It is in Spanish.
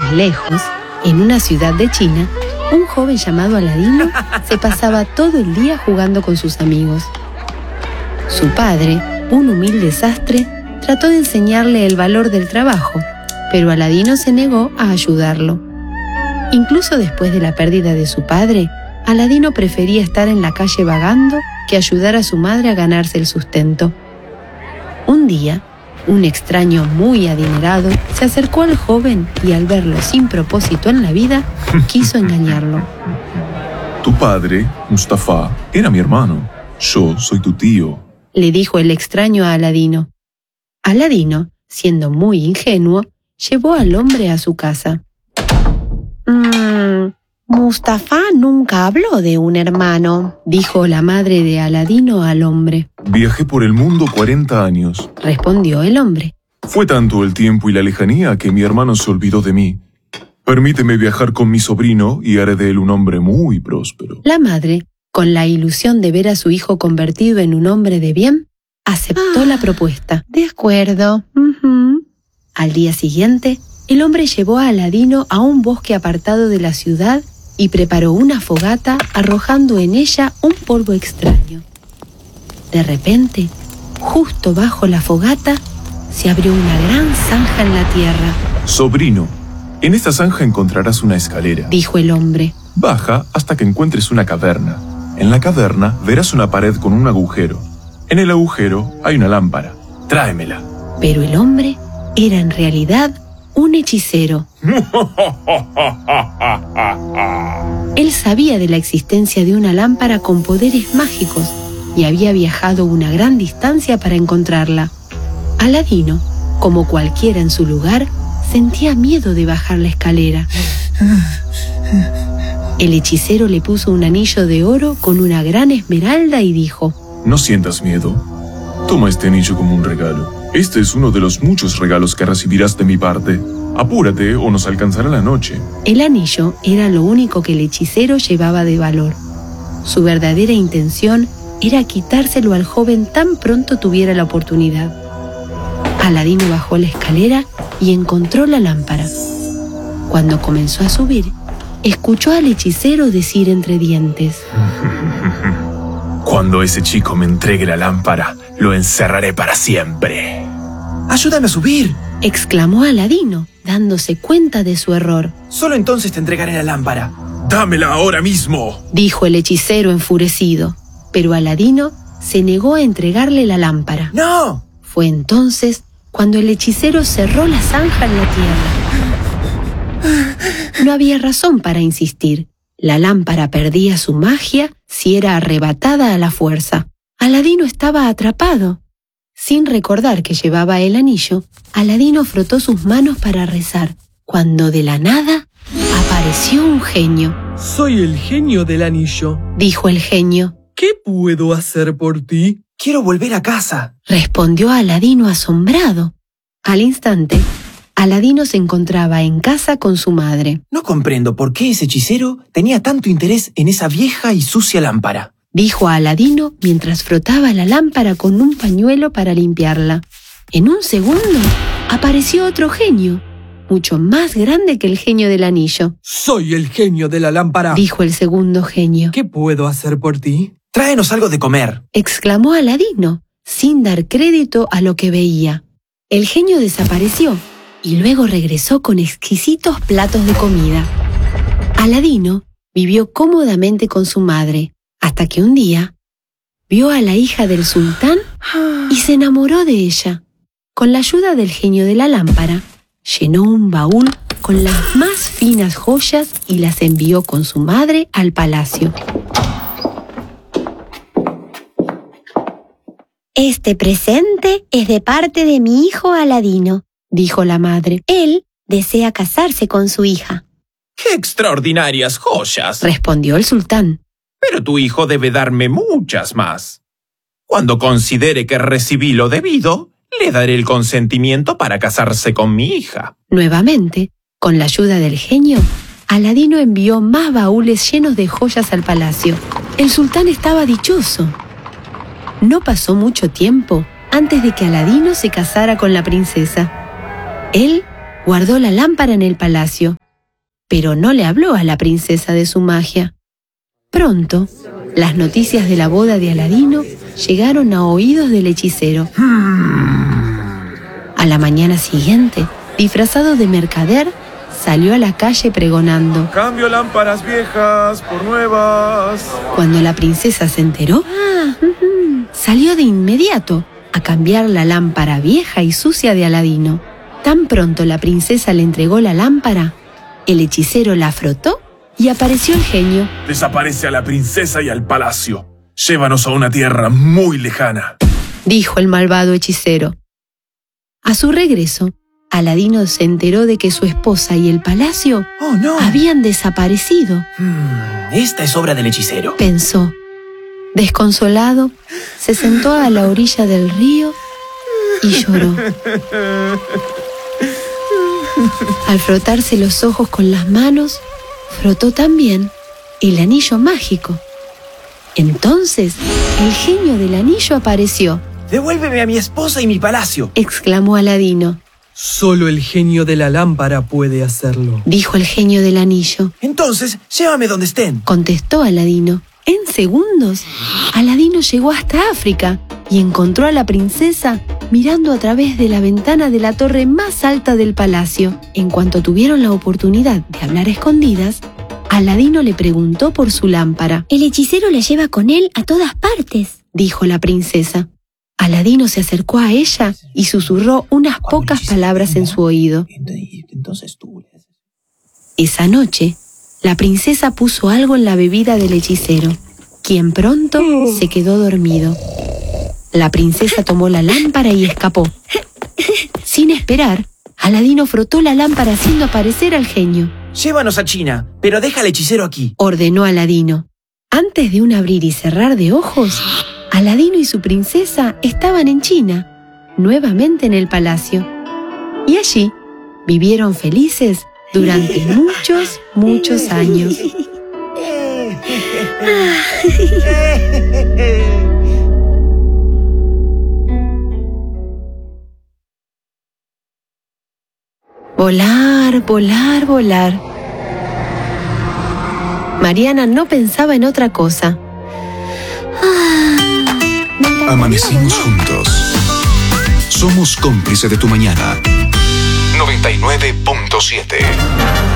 lejos, en una ciudad de China, un joven llamado Aladino se pasaba todo el día jugando con sus amigos. Su padre, un humilde sastre, trató de enseñarle el valor del trabajo, pero Aladino se negó a ayudarlo. Incluso después de la pérdida de su padre, Aladino prefería estar en la calle vagando que ayudar a su madre a ganarse el sustento. Un día, un extraño muy adinerado se acercó al joven y al verlo sin propósito en la vida, quiso engañarlo. Tu padre, Mustafa, era mi hermano. Yo soy tu tío, le dijo el extraño a Aladino. Aladino, siendo muy ingenuo, llevó al hombre a su casa. Mustafa nunca habló de un hermano, dijo la madre de Aladino al hombre. Viajé por el mundo 40 años, respondió el hombre. Fue tanto el tiempo y la lejanía que mi hermano se olvidó de mí. Permíteme viajar con mi sobrino y haré de él un hombre muy próspero. La madre, con la ilusión de ver a su hijo convertido en un hombre de bien, aceptó la propuesta. De acuerdo. Al día siguiente, el hombre llevó a Aladino a un bosque apartado de la ciudad y preparó una fogata arrojando en ella un polvo extraño. De repente, justo bajo la fogata, se abrió una gran zanja en la tierra. Sobrino, en esta zanja encontrarás una escalera, dijo el hombre. Baja hasta que encuentres una caverna. En la caverna verás una pared con un agujero. En el agujero hay una lámpara. Tráemela. Pero el hombre era en realidad un hechicero. Él sabía de la existencia de una lámpara con poderes mágicos y había viajado una gran distancia para encontrarla. Aladino, como cualquiera en su lugar, sentía miedo de bajar la escalera. El hechicero le puso un anillo de oro con una gran esmeralda y dijo: No sientas miedo. Toma este anillo como un regalo. Este es uno de los muchos regalos que recibirás de mi parte. Apúrate o nos alcanzará la noche. El anillo era lo único que el hechicero llevaba de valor. Su verdadera intención era quitárselo al joven tan pronto tuviera la oportunidad. Aladino bajó la escalera y encontró la lámpara. Cuando comenzó a subir, escuchó al hechicero decir entre dientes: Cuando ese chico me entregue la lámpara, lo encerraré para siempre. ¡Ayúdame a subir!, exclamó Aladino, dándose cuenta de su error. Solo entonces te entregaré la lámpara. ¡Dámela ahora mismo!, dijo el hechicero enfurecido. Pero Aladino se negó a entregarle la lámpara. ¡No! Fue entonces cuando el hechicero cerró la zanja en la tierra. No había razón para insistir. La lámpara perdía su magia si era arrebatada a la fuerza. Aladino estaba atrapado. Sin recordar que llevaba el anillo, Aladino frotó sus manos para rezar, cuando de la nada apareció un genio. Soy el genio del anillo, dijo el genio. ¿Qué puedo hacer por ti? Quiero volver a casa, respondió Aladino asombrado. Al instante, Aladino se encontraba en casa con su madre. No comprendo por qué ese hechicero tenía tanto interés en esa vieja y sucia lámpara, dijo Aladino mientras frotaba la lámpara con un pañuelo para limpiarla. En un segundo, apareció otro genio, mucho más grande que el genio del anillo. Soy el genio de la lámpara, dijo el segundo genio. ¿Qué puedo hacer por ti? Tráenos algo de comer, exclamó Aladino, sin dar crédito a lo que veía. El genio desapareció y luego regresó con exquisitos platos de comida. Aladino vivió cómodamente con su madre, hasta que un día vio a la hija del sultán y se enamoró de ella. Con la ayuda del genio de la lámpara, llenó un baúl con las más finas joyas y las envió con su madre al palacio. Este presente es de parte de mi hijo Aladino, dijo la madre. Él desea casarse con su hija. ¡Qué extraordinarias joyas!, respondió el sultán. Pero tu hijo debe darme muchas más. Cuando considere que recibí lo debido, le daré el consentimiento para casarse con mi hija. Nuevamente, con la ayuda del genio, Aladino envió más baúles llenos de joyas al palacio. El sultán estaba dichoso. No pasó mucho tiempo antes de que Aladino se casara con la princesa. Él guardó la lámpara en el palacio, pero no le habló a la princesa de su magia. Pronto, las noticias de la boda de Aladino llegaron a oídos del hechicero. A la mañana siguiente, disfrazado de mercader, salió a la calle pregonando. Cambio lámparas viejas por nuevas. Cuando la princesa se enteró, salió de inmediato a cambiar la lámpara vieja y sucia de Aladino. Tan pronto la princesa le entregó la lámpara, el hechicero la frotó y apareció el genio. Desaparece a la princesa y al palacio. Llévanos a una tierra muy lejana, dijo el malvado hechicero. A su regreso, Aladino se enteró de que su esposa y el palacio ¡Oh, no! habían desaparecido. Esta es obra del hechicero. Pensó. Desconsolado, se sentó a la orilla del río y lloró. Al frotarse los ojos con las manos, frotó también el anillo mágico. Entonces, el genio del anillo apareció. ¡Devuélveme a mi esposa y mi palacio! Exclamó Aladino. Solo el genio de la lámpara puede hacerlo. Dijo el genio del anillo. Entonces, llévame donde estén. Contestó Aladino. En segundos, Aladino llegó hasta África y encontró a la princesa mirando a través de la ventana de la torre más alta del palacio. En cuanto tuvieron la oportunidad de hablar a escondidas, Aladino le preguntó por su lámpara. El hechicero la lleva con él a todas partes, dijo la princesa. Aladino se acercó a ella y susurró unas pocas palabras en su oído. Entonces tú... Esa noche, la princesa puso algo en la bebida del hechicero, quien pronto se quedó dormido. La princesa tomó la lámpara y escapó. Sin esperar, Aladino frotó la lámpara haciendo aparecer al genio. Llévanos a China, pero deja al hechicero aquí. Ordenó Aladino. Antes de un abrir y cerrar de ojos, Aladino y su princesa estaban en China, nuevamente en el palacio. Y allí vivieron felices durante muchos, muchos años. Volar, volar, volar. Mariana no pensaba en otra cosa. Amanecimos juntos. Somos cómplices de tu mañana. 99.7